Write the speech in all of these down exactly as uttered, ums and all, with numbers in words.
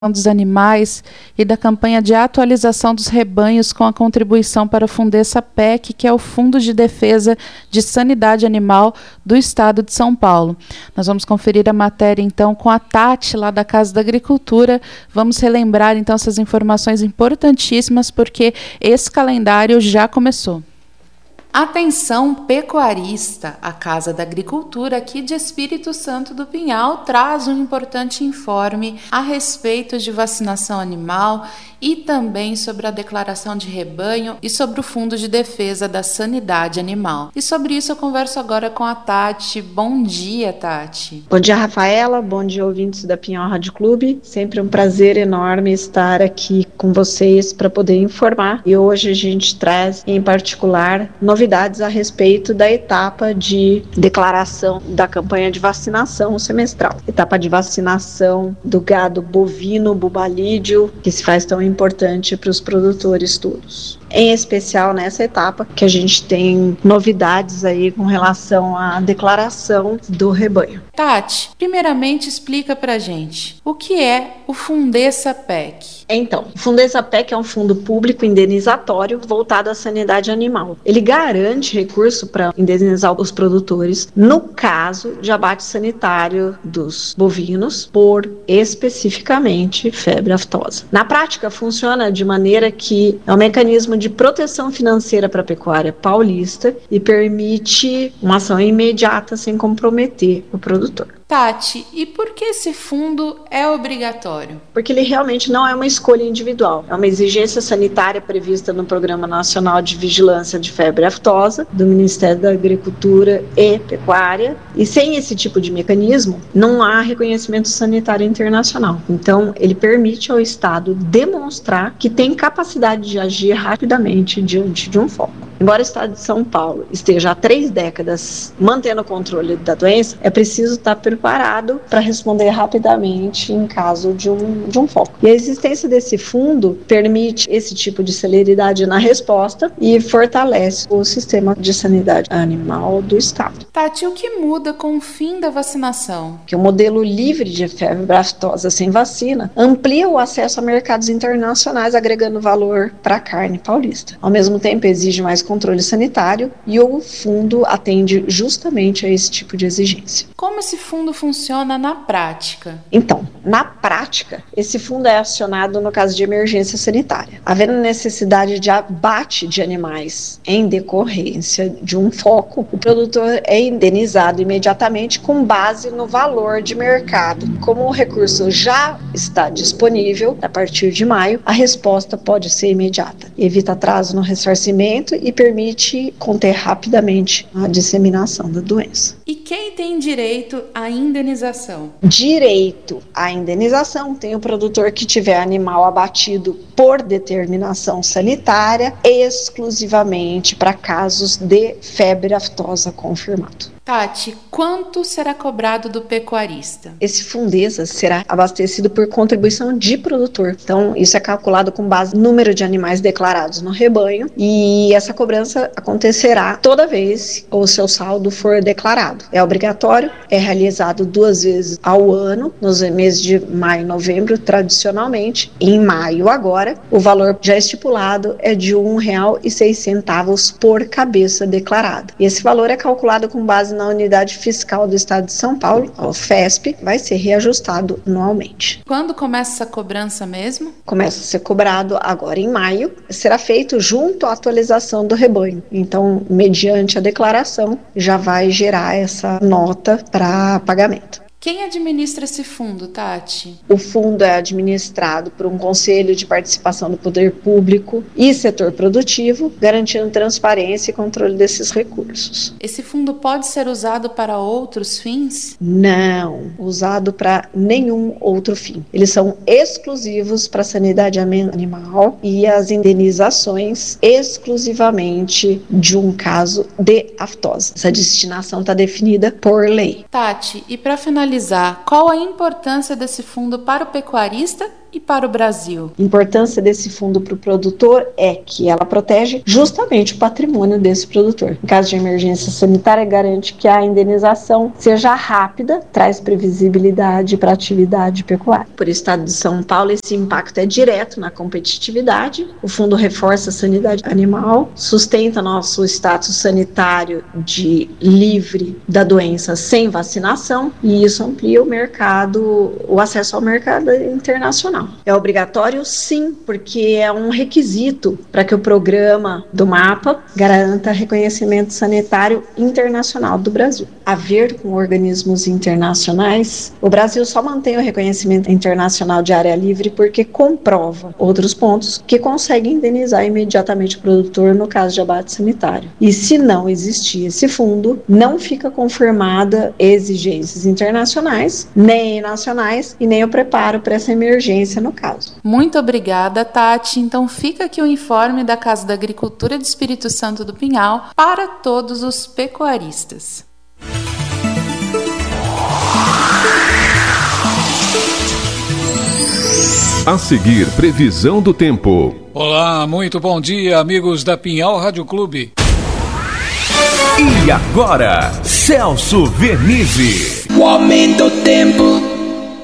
dos animais e da campanha de atualização dos rebanhos com a contribuição para o Fundesa P E C, que é o Fundo de Defesa de Sanidade Animal do Estado de São Paulo. Nós vamos conferir a matéria, então, com a Tati, lá da Casa da Agricultura. Vamos relembrar, então, essas informações importantíssimas, porque esse calendário já começou. Atenção pecuarista, a Casa da Agricultura aqui de Espírito Santo do Pinhal traz um importante informe a respeito de vacinação animal e também sobre a declaração de rebanho e sobre o Fundo de Defesa da Sanidade Animal. E sobre isso eu converso agora com a Tati. Bom dia, Tati. Bom dia, Rafaela. Bom dia, ouvintes da Pinhal Rádio Clube. Sempre um prazer enorme estar aqui com vocês para poder informar. E hoje a gente traz, em particular, novidades a respeito da etapa de declaração da campanha de vacinação semestral. Etapa de vacinação do gado bovino bubalídeo, que se faz tão importante para os produtores todos. Em especial nessa etapa que a gente tem novidades aí com relação à declaração do rebanho. Tati, primeiramente explica pra gente o que é o Fundesa P E C. Então, o Fundesa P E C é um fundo público indenizatório voltado à sanidade animal. Ele garante recurso para indenizar os produtores no caso de abate sanitário dos bovinos por especificamente febre aftosa. Na prática, funciona de maneira que é um mecanismo de proteção financeira para a pecuária paulista e permite uma ação imediata sem comprometer o produtor. Tati, e por que esse fundo é obrigatório? Porque ele realmente não é uma escolha individual, é uma exigência sanitária prevista no Programa Nacional de Vigilância de Febre Aftosa, do Ministério da Agricultura e Pecuária, e sem esse tipo de mecanismo, não há reconhecimento sanitário internacional. Então, ele permite ao Estado demonstrar que tem capacidade de agir rapidamente diante de um foco. Embora o Estado de São Paulo esteja há três décadas mantendo o controle da doença, é preciso estar preparado para responder rapidamente em caso de um, de um foco. E a existência desse fundo permite esse tipo de celeridade na resposta e fortalece o sistema de sanidade animal do Estado. Tati, o que muda com o fim da vacinação? Que o modelo livre de febre aftosa sem vacina amplia o acesso a mercados internacionais, agregando valor para a carne paulista. Ao mesmo tempo, exige mais controle sanitário e o fundo atende justamente a esse tipo de exigência. Como esse fundo funciona na prática? Então, na prática, esse fundo é acionado no caso de emergência sanitária. Havendo necessidade de abate de animais em decorrência de um foco, o produtor é indenizado imediatamente com base no valor de mercado. Como o recurso já está disponível a partir de maio, a resposta pode ser imediata. Evita atraso no ressarcimento e permite conter rapidamente a disseminação da doença. E quem tem direito à indenização? Direito à indenização tem o produtor que tiver animal abatido por determinação sanitária, exclusivamente para casos de febre aftosa confirmado. Tati, quanto será cobrado do pecuarista? Esse Fundesa será abastecido por contribuição de produtor. Então, isso é calculado com base no número de animais declarados no rebanho e essa cobrança acontecerá toda vez o seu saldo for declarado. É obrigatório, é realizado duas vezes ao ano, nos meses de maio e novembro, tradicionalmente. Em maio, agora, o valor já estipulado é de um real e seis centavos por cabeça declarada. E esse valor é calculado com base na unidade fiscal do Estado de São Paulo, a UFESP, vai ser reajustado anualmente. Quando começa essa cobrança mesmo? Começa a ser cobrado agora em maio, será feito junto à atualização do rebanho. Então, mediante a declaração, já vai gerar essa nota para pagamento. Quem administra esse fundo, Tati? O fundo é administrado por um conselho de participação do poder público e setor produtivo, garantindo transparência e controle desses recursos. Esse fundo pode ser usado para outros fins? Não, usado para nenhum outro fim. Eles são exclusivos para a sanidade animal e as indenizações exclusivamente de um caso de aftosa. Essa destinação está definida por lei. Tati, e para finalizar, qual a importância desse fundo para o pecuarista e para o Brasil? A importância desse fundo para o produtor é que ela protege justamente o patrimônio desse produtor. Em caso de emergência sanitária, garante que a indenização seja rápida, traz previsibilidade para a atividade pecuária. Por estado de São Paulo, esse impacto é direto na competitividade. O fundo reforça a sanidade animal, sustenta nosso status sanitário de livre da doença sem vacinação, e isso amplia o mercado, o acesso ao mercado internacional. É obrigatório, sim, porque é um requisito para que o programa do MAPA garanta reconhecimento sanitário internacional do Brasil. A ver com organismos internacionais, o Brasil só mantém o reconhecimento internacional de área livre porque comprova outros pontos que conseguem indenizar imediatamente o produtor no caso de abate sanitário. E se não existir esse fundo, não fica confirmada exigências internacionais, nem nacionais, e nem o preparo para essa emergência no caso. Muito obrigada, Tati. Então fica aqui o informe da Casa da Agricultura de Espírito Santo do Pinhal para todos os pecuaristas. A seguir, previsão do tempo. Olá, muito bom dia, amigos da Pinhal Rádio Clube. E agora, Celso Vernizzi. O aumento do tempo.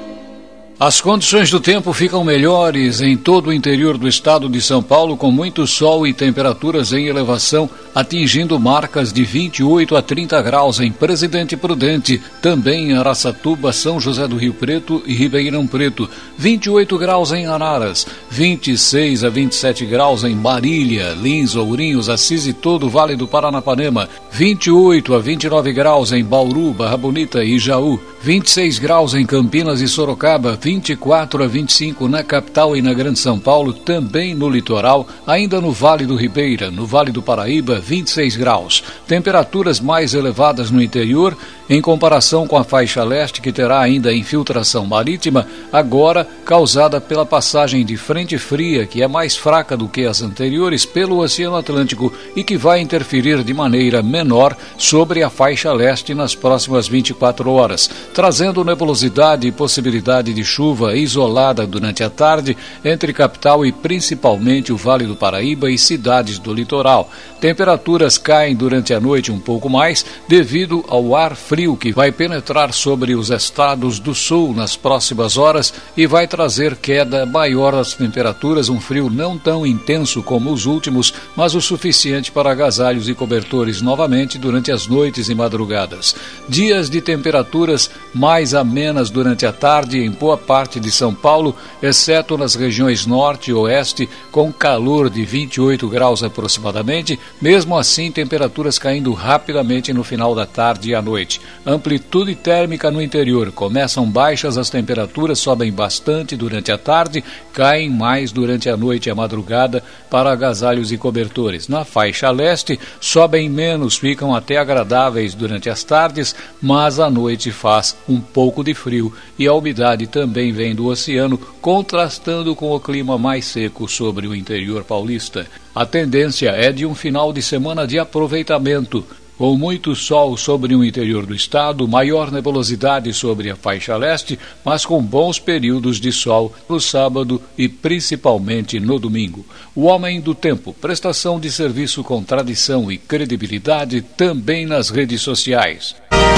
As condições do tempo ficam melhores em todo o interior do estado de São Paulo, com muito sol e temperaturas em elevação, atingindo marcas de vinte e oito a trinta graus em Presidente Prudente, também em Araçatuba, São José do Rio Preto e Ribeirão Preto, vinte e oito graus em Araras, vinte e seis a vinte e sete graus em Marília, Lins, Ourinhos, Assis e todo o Vale do Paranapanema, vinte e oito a vinte e nove graus em Bauru, Barra Bonita e Jaú, vinte e seis graus em Campinas e Sorocaba, vinte e quatro a vinte e cinco na capital e na Grande São Paulo, também no litoral, ainda no Vale do Ribeira, no Vale do Paraíba, vinte e seis graus. Temperaturas mais elevadas no interior, em comparação com a faixa leste, que terá ainda infiltração marítima, agora causada pela passagem de frente fria, que é mais fraca do que as anteriores, pelo Oceano Atlântico e que vai interferir de maneira menor sobre a faixa leste nas próximas vinte e quatro horas, trazendo nebulosidade e possibilidade de chuva isolada durante a tarde entre capital e principalmente o Vale do Paraíba e cidades do litoral. Temperaturas caem durante a noite um pouco mais devido ao ar frio que vai penetrar sobre os estados do sul nas próximas horas e vai trazer queda maior das temperaturas, um frio não tão intenso como os últimos, mas o suficiente para agasalhos e cobertores novamente durante as noites e madrugadas. Dias de temperaturas mais amenas durante a tarde em boa parte de São Paulo, exceto nas regiões norte e oeste, com calor de vinte e oito graus aproximadamente. Mesmo assim, temperaturas caindo rapidamente no final da tarde e à noite. Amplitude térmica no interior. Começam baixas as temperaturas, sobem bastante durante a tarde, caem mais durante a noite e a madrugada para agasalhos e cobertores. Na faixa leste, sobem menos, ficam até agradáveis durante as tardes, mas à noite faz um pouco de frio e a umidade também vem do oceano, contrastando com o clima mais seco sobre o interior paulista. A tendência é de um final de semana de aproveitamento, com muito sol sobre o interior do estado, maior nebulosidade sobre a faixa leste, mas com bons períodos de sol no sábado e principalmente no domingo. O Homem do Tempo, prestação de serviço com tradição e credibilidade também nas redes sociais.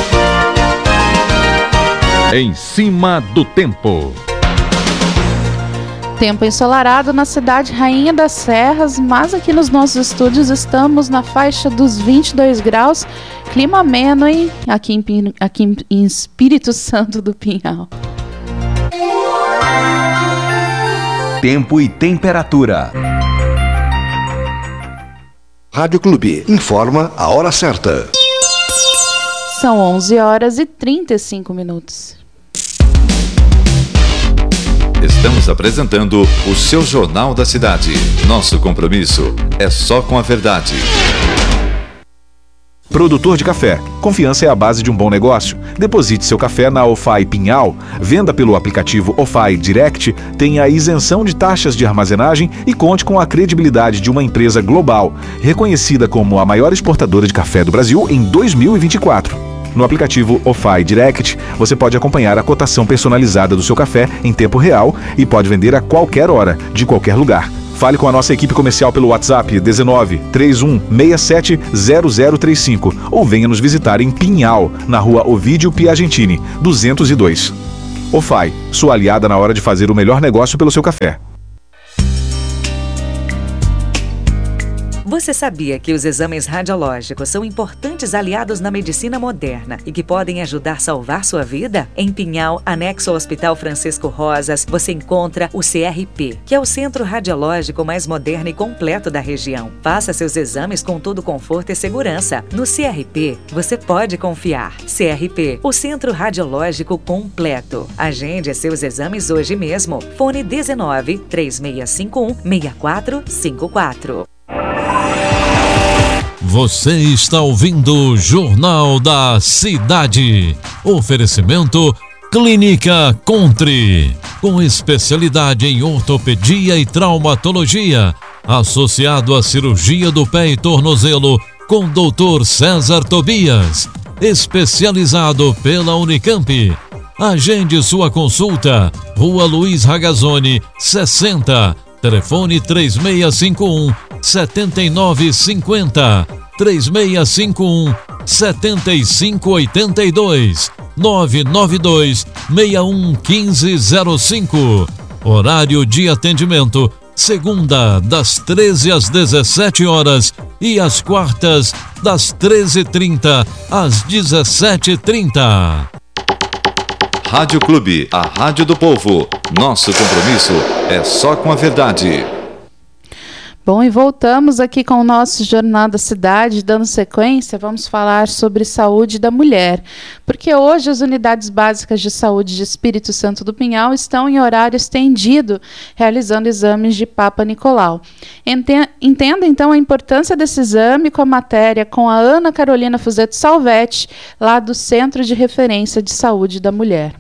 Em cima do tempo. Tempo ensolarado na cidade Rainha das Serras, mas aqui nos nossos estúdios estamos na faixa dos vinte e dois graus, clima ameno hein? Aqui, em, aqui em Espírito Santo do Pinhal. Tempo e temperatura. Rádio Clube informa a hora certa. São onze horas e trinta e cinco minutos. Estamos apresentando o seu Jornal da Cidade. Nosso compromisso é só com a verdade. Produtor de café. Confiança é a base de um bom negócio. Deposite seu café na OFAI Pinhal. Venda pelo aplicativo OFAI Direct. Tenha a isenção de taxas de armazenagem e conte com a credibilidade de uma empresa global, reconhecida como a maior exportadora de café do Brasil em dois mil e vinte e quatro. No aplicativo OFAI Direct, você pode acompanhar a cotação personalizada do seu café em tempo real e pode vender a qualquer hora, de qualquer lugar. Fale com a nossa equipe comercial pelo WhatsApp dezenove, trinta e um, sessenta e sete, zero zero trinta e cinco ou venha nos visitar em Pinhal, na rua Ovídio Piagentini, duzentos e dois. OFAI, sua aliada na hora de fazer o melhor negócio pelo seu café. Você sabia que os exames radiológicos são importantes aliados na medicina moderna e que podem ajudar a salvar sua vida? Em Pinhal, anexo ao Hospital Francisco Rosas, você encontra o C R P, que é o centro radiológico mais moderno e completo da região. Faça seus exames com todo conforto e segurança. No C R P, você pode confiar. C R P, o centro radiológico completo. Agende seus exames hoje mesmo. Fone dezenove, três seis cinco um, seis quatro cinco quatro. Você está ouvindo o Jornal da Cidade. Oferecimento Clínica Country, com especialidade em ortopedia e traumatologia, associado à cirurgia do pé e tornozelo, com doutor César Tobias, especializado pela Unicamp. Agende sua consulta, Rua Luiz Ragazzoni, sessenta, telefone três seis cinco um, sete nove cinco zero, três seis cinco um, sete cinco oito dois, nove nove dois, seis um um cinco zero cinco. Horário de atendimento, segunda das treze às dezessete horas e às quartas das treze e trinta às dezessete e trinta. Rádio Clube, a rádio do povo. Nosso compromisso é só com a verdade. Bom, e voltamos aqui com o nosso Jornal da Cidade, dando sequência, vamos falar sobre saúde da mulher, porque hoje as unidades básicas de saúde de Espírito Santo do Pinhal estão em horário estendido, realizando exames de Papa Nicolau. Entenda então a importância desse exame com a matéria com a Ana Carolina Fuzeto Salvetti, lá do Centro de Referência de Saúde da Mulher.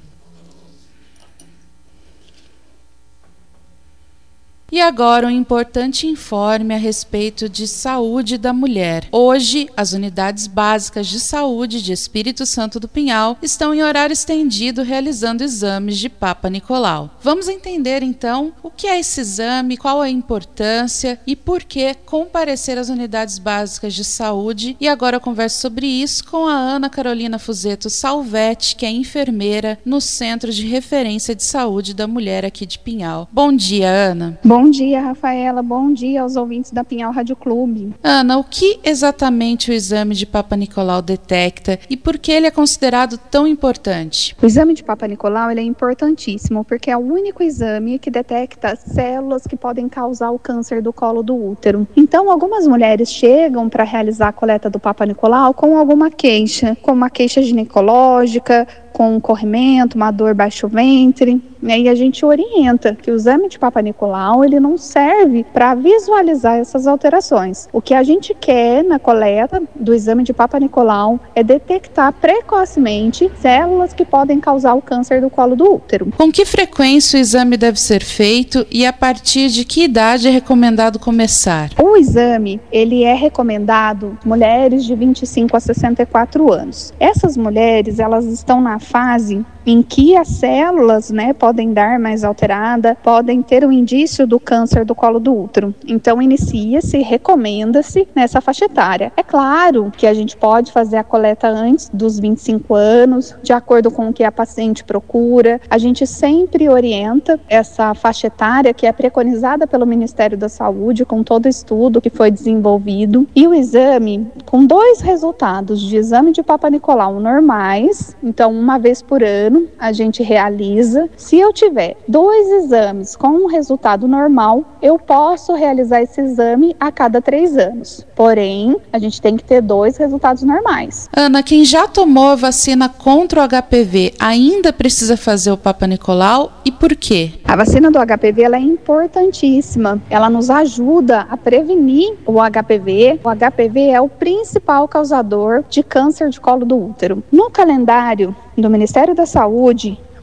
E agora um importante informe a respeito de saúde da mulher. Hoje, as unidades básicas de saúde de Espírito Santo do Pinhal estão em horário estendido realizando exames de Papa Nicolau. Vamos entender então o que é esse exame, qual a importância e por que comparecer às unidades básicas de saúde. E agora eu converso sobre isso com a Ana Carolina Fuzeto Salvetti, que é enfermeira no Centro de Referência de Saúde da Mulher aqui de Pinhal. Bom dia, Ana. Bom Bom dia, Rafaela. Bom dia aos ouvintes da Pinhal Rádio Clube. Ana, o que exatamente o exame de Papa Nicolau detecta e por que ele é considerado tão importante? O exame de Papa Nicolau ele é importantíssimo porque é o único exame que detecta células que podem causar o câncer do colo do útero. Então, algumas mulheres chegam para realizar a coleta do Papa Nicolau com alguma queixa, como uma queixa ginecológica, com um corrimento, uma dor baixo ventre, e aí a gente orienta que o exame de Papa Nicolau ele não serve para visualizar essas alterações. O que a gente quer na coleta do exame de Papa Nicolau é detectar precocemente células que podem causar o câncer do colo do útero. Com que frequência o exame deve ser feito e a partir de que idade é recomendado começar? O exame ele é recomendado mulheres de vinte e cinco a sessenta e quatro anos. Essas mulheres elas estão na fase em que as células, né, podem dar mais alterada, podem ter um indício do câncer do colo do útero. Então, inicia-se, recomenda-se nessa faixa etária. É claro que a gente pode fazer a coleta antes dos vinte e cinco anos, de acordo com o que a paciente procura. A gente sempre orienta essa faixa etária que é preconizada pelo Ministério da Saúde, com todo o estudo que foi desenvolvido. E o exame, com dois resultados de exame de Papa Nicolau normais, então uma vez por ano, a gente realiza. Se eu tiver dois exames com um resultado normal, eu posso realizar esse exame a cada três anos. Porém, a gente tem que ter dois resultados normais. Ana, quem já tomou a vacina contra o H P V ainda precisa fazer o Papa Nicolau e por quê? A vacina do H P V ela é importantíssima. Ela nos ajuda a prevenir o H P V. O H P V é o principal causador de câncer de colo do útero. No calendário do Ministério da Saúde,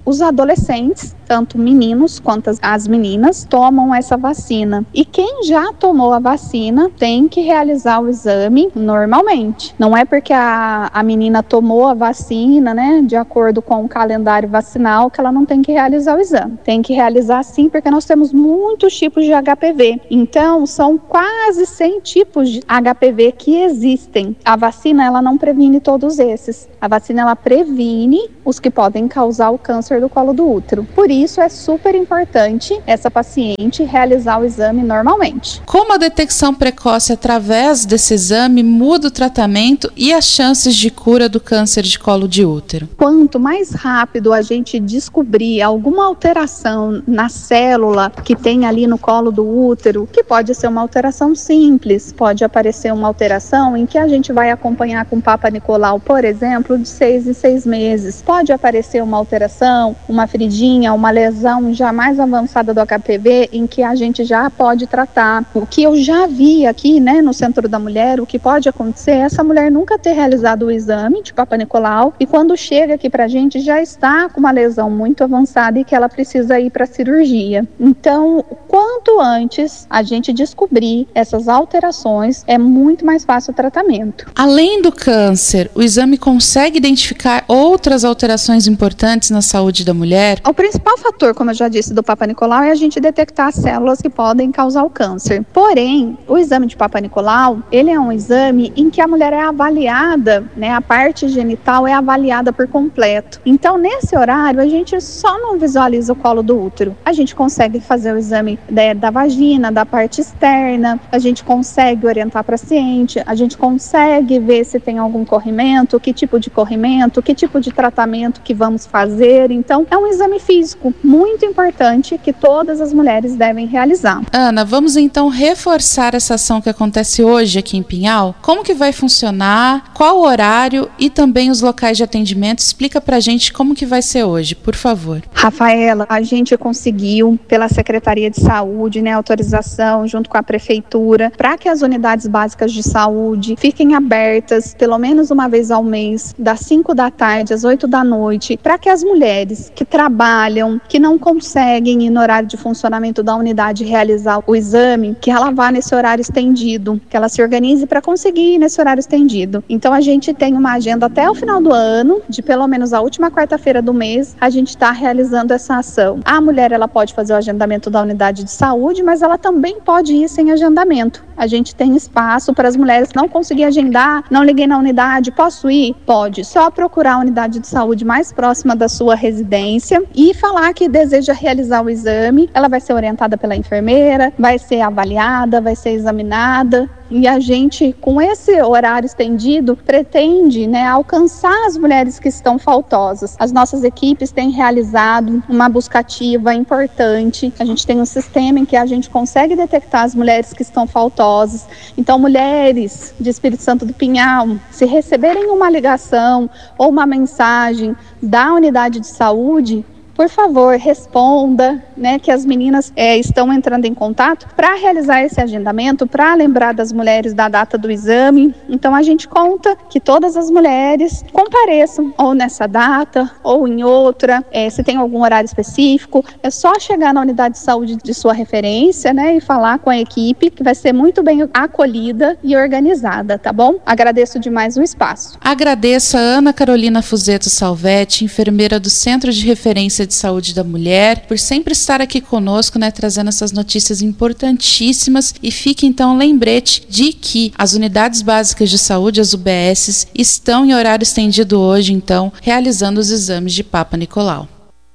os adolescentes, tanto meninos quanto as, as meninas, tomam essa vacina. E quem já tomou a vacina tem que realizar o exame normalmente. Não é porque a, a menina tomou a vacina, né, de acordo com o calendário vacinal, que ela não tem que realizar o exame. Tem que realizar sim, porque nós temos muitos tipos de H P V. Então, são quase cem tipos de H P V que existem. A vacina, ela não previne todos esses. A vacina, ela previne os que podem causar o câncer do colo do útero. Por isso, é super importante essa paciente realizar o exame normalmente. Como a detecção precoce através desse exame muda o tratamento e as chances de cura do câncer de colo de útero? Quanto mais rápido a gente descobrir alguma alteração na célula que tem ali no colo do útero, que pode ser uma alteração simples, pode aparecer uma alteração em que a gente vai acompanhar com Papa Nicolau, por exemplo, de seis em seis meses. Pode aparecer uma alteração, uma feridinha, uma lesão já mais avançada do H P V, em que a gente já pode tratar. O que eu já vi aqui, né, no Centro da Mulher, o que pode acontecer é essa mulher nunca ter realizado o exame de Papa Nicolau e quando chega aqui pra gente já está com uma lesão muito avançada e que ela precisa ir para cirurgia. Então, quanto antes a gente descobrir essas alterações, é muito mais fácil o tratamento. Além do câncer, o exame consegue identificar outras alterações importantes na saúde da mulher? O principal fator, como eu já disse, do Papa Nicolau é a gente detectar as células que podem causar o câncer. Porém, o exame de Papa Nicolau, ele é um exame em que a mulher é avaliada, né, a parte genital é avaliada por completo. Então, nesse horário, a gente só não visualiza o colo do útero. A gente consegue fazer o exame da, da vagina, da parte externa, a gente consegue orientar a paciente, a gente consegue ver se tem algum corrimento, que tipo de corrimento, que tipo de tratamento que vamos fazer. Então, é um exame físico muito importante que todas as mulheres devem realizar. Ana, vamos então reforçar essa ação que acontece hoje aqui em Pinhal? Como que vai funcionar? Qual o horário e também os locais de atendimento? Explica pra gente como que vai ser hoje, por favor. Rafaela, a gente conseguiu, pela Secretaria de Saúde, né, autorização junto com a Prefeitura, para que as unidades básicas de saúde fiquem abertas pelo menos uma vez ao mês, das cinco da tarde às oito da noite, para que as mulheres que trabalham, que não conseguem ir no horário de funcionamento da unidade realizar o exame, que ela vá nesse horário estendido, que ela se organize para conseguir ir nesse horário estendido. Então a gente tem uma agenda até o final do ano, de pelo menos a última quarta-feira do mês, a gente está realizando essa ação. A mulher, ela pode fazer o agendamento da unidade de saúde, mas ela também pode ir sem agendamento. A gente tem espaço para as mulheres que não conseguirem agendar, não liguei na unidade, posso ir? Pode. Só procurar a unidade de saúde mais próxima da sua residência e falar que deseja realizar o exame. Ela vai ser orientada pela enfermeira, vai ser avaliada, vai ser examinada. E a gente, com esse horário estendido, pretende, né, alcançar as mulheres que estão faltosas. As nossas equipes têm realizado uma buscativa importante. A gente tem um sistema em que a gente consegue detectar as mulheres que estão faltosas. Então, mulheres de Espírito Santo do Pinhal, se receberem uma ligação ou uma mensagem da unidade de saúde, por favor, responda, né, que as meninas é, estão entrando em contato para realizar esse agendamento, para lembrar das mulheres da data do exame. Então, a gente conta que todas as mulheres compareçam, ou nessa data, ou em outra. É, se tem algum horário específico, é só chegar na unidade de saúde de sua referência, né, e falar com a equipe, que vai ser muito bem acolhida e organizada, tá bom? Agradeço demais o espaço. Agradeço a Ana Carolina Fuzeto Salvetti, enfermeira do Centro de Referência de Saúde da Mulher, por sempre estar aqui conosco, né, trazendo essas notícias importantíssimas. E fique então um lembrete de que as unidades básicas de saúde, as U B S, estão em horário estendido hoje, então, realizando os exames de Papa Nicolau.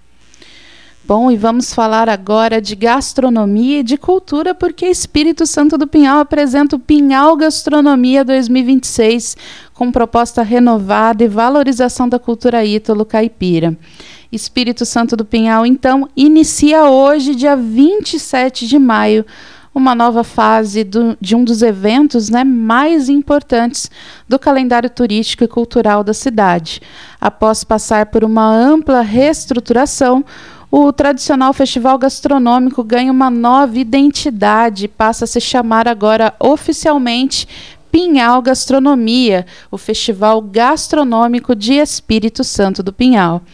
Bom, e vamos falar agora de gastronomia e de cultura, porque Espírito Santo do Pinhal apresenta o Pinhal Gastronomia dois mil e vinte e seis, com proposta renovada e valorização da cultura ítalo-caipira. Espírito Santo do Pinhal, então, inicia hoje, dia vinte e sete de maio, uma nova fase do, de um dos eventos, né, mais importantes do calendário turístico e cultural da cidade. Após passar por uma ampla reestruturação, o tradicional festival gastronômico ganha uma nova identidade e passa a se chamar agora oficialmente Pinhal Gastronomia, o Festival Gastronômico de Espírito Santo do Pinhal.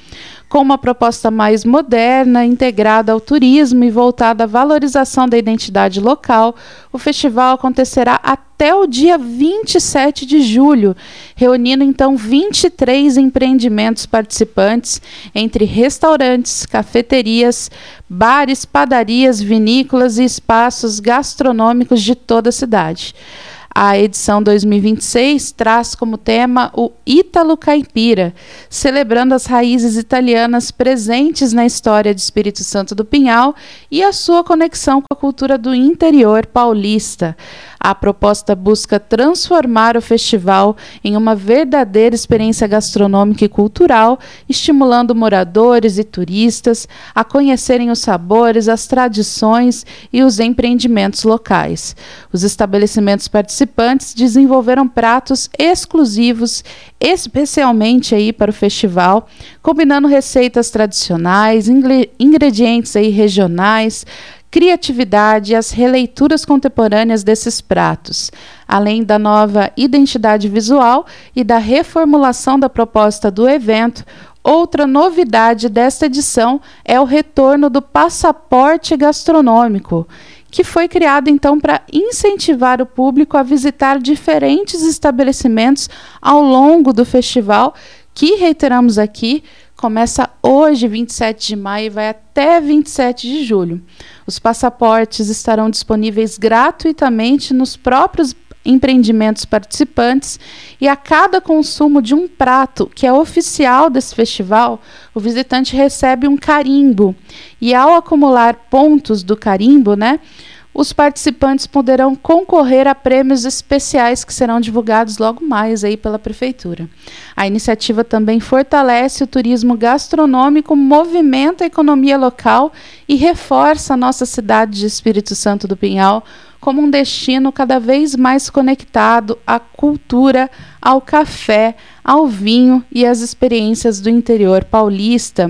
Com uma proposta mais moderna, integrada ao turismo e voltada à valorização da identidade local, o festival acontecerá até o dia vinte e sete de julho, reunindo então vinte e três empreendimentos participantes entre restaurantes, cafeterias, bares, padarias, vinícolas e espaços gastronômicos de toda a cidade. A edição dois mil e vinte e seis traz como tema o Ítalo Caipira, celebrando as raízes italianas presentes na história de Espírito Santo do Pinhal e a sua conexão com a cultura do interior paulista. A proposta busca transformar o festival em uma verdadeira experiência gastronômica e cultural, estimulando moradores e turistas a conhecerem os sabores, as tradições e os empreendimentos locais. Os estabelecimentos participantes desenvolveram pratos exclusivos, especialmente aí para o festival, combinando receitas tradicionais, ingredientes aí regionais, criatividade e as releituras contemporâneas desses pratos, além da nova identidade visual e da reformulação da proposta do evento. Outra novidade desta edição é o retorno do passaporte gastronômico, que foi criado então para incentivar o público a visitar diferentes estabelecimentos ao longo do festival, que, reiteramos aqui, começa hoje, vinte e sete de maio, e vai até vinte e sete de julho. Os passaportes estarão disponíveis gratuitamente nos próprios empreendimentos participantes, e a cada consumo de um prato que é oficial desse festival, o visitante recebe um carimbo. E ao acumular pontos do carimbo, né, os participantes poderão concorrer a prêmios especiais que serão divulgados logo mais aí pela Prefeitura. A iniciativa também fortalece o turismo gastronômico, movimenta a economia local e reforça a nossa cidade de Espírito Santo do Pinhal como um destino cada vez mais conectado à cultura, ao café, ao vinho e às experiências do interior paulista.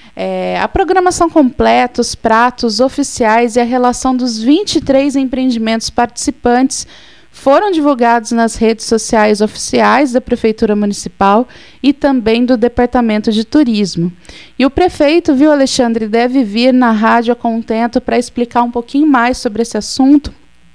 É, a programação completa, os pratos oficiais e a relação dos vinte e três empreendimentos participantes foram divulgados nas redes sociais oficiais da Prefeitura Municipal e também do Departamento de Turismo. E o prefeito, viu, Alexandre, deve vir na Rádio a Contento para explicar um pouquinho mais sobre esse assunto.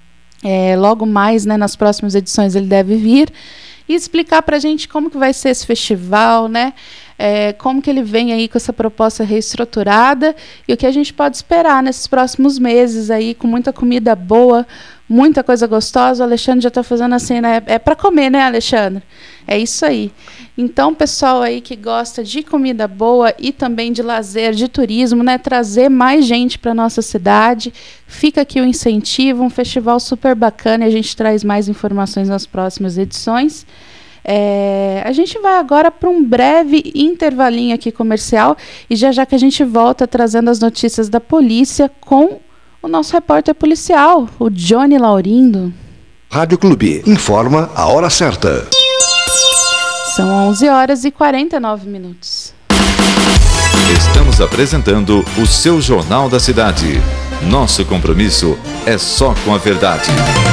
É, logo mais, né, nas próximas edições ele deve vir e explicar para a gente como que vai ser esse festival, né? É, como que ele vem aí com essa proposta reestruturada e o que a gente pode esperar nesses próximos meses aí, com muita comida boa, muita coisa gostosa. O Alexandre já está fazendo assim, né? É para comer, né, Alexandre? É isso aí. Então, pessoal aí que gosta de comida boa e também de lazer, de turismo, né? Trazer mais gente para nossa cidade. Fica aqui o incentivo, um festival super bacana, e a gente traz mais informações nas próximas edições. É, a gente vai agora para um breve intervalinho aqui comercial e já já que a gente volta trazendo as notícias da polícia com o nosso repórter policial, o Johnny Laurindo. Rádio Clube informa a hora certa. São onze horas e quarenta e nove minutos. Estamos apresentando o seu Jornal da Cidade. Nosso compromisso é só com a verdade.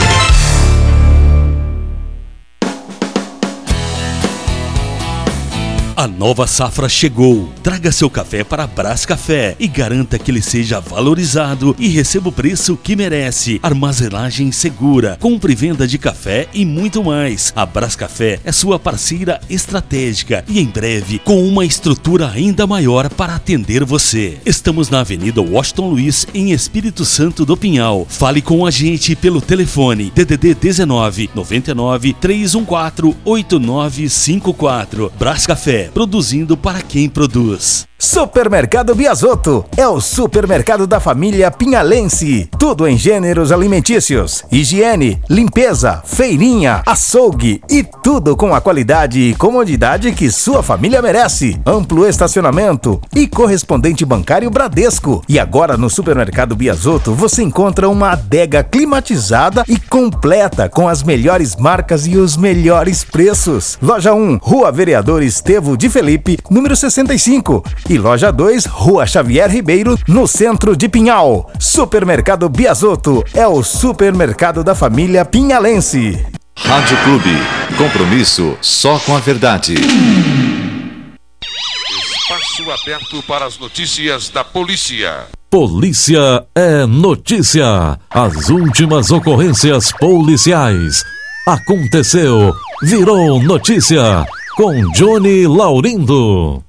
A nova safra chegou. Traga seu café para a Brás Café e garanta que ele seja valorizado e receba o preço que merece. Armazenagem segura, compra e venda de café e muito mais. A Brás Café é sua parceira estratégica e em breve com uma estrutura ainda maior para atender você. Estamos na Avenida Washington Luiz, em Espírito Santo do Pinhal. Fale com a gente pelo telefone D D D dezenove, noventa e nove, trezentos e quatorze, oito nove cinco quatro. Brás Café, produzindo para quem produz. Supermercado Biasotto é o supermercado da família pinhalense. Tudo em gêneros alimentícios, higiene, limpeza, feirinha, açougue e tudo com a qualidade e comodidade que sua família merece. Amplo estacionamento e correspondente bancário Bradesco. E agora no Supermercado Biasotto você encontra uma adega climatizada e completa com as melhores marcas e os melhores preços. Loja um, Rua Vereador Estevo de Felipe, número sessenta e cinco. E Loja dois, Rua Xavier Ribeiro, no centro de Pinhal. Supermercado Biasotto é o supermercado da família pinhalense. Rádio Clube, compromisso só com a verdade. Espaço Espaço aberto para as notícias da polícia. Polícia é notícia. As últimas ocorrências policiais. Aconteceu, virou notícia. Com Johnny Laurindo.